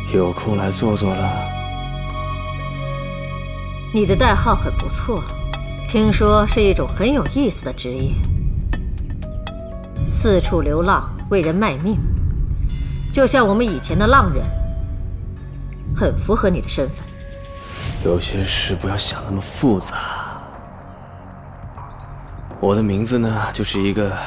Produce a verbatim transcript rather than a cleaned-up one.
有空来坐坐了。 你的代号很不错，听说是一种很有意思的职业，四处流浪，为人卖命，就像我们以前的浪人，很符合你的身份。 有些事不要想那么复杂。我的名字呢，就是一个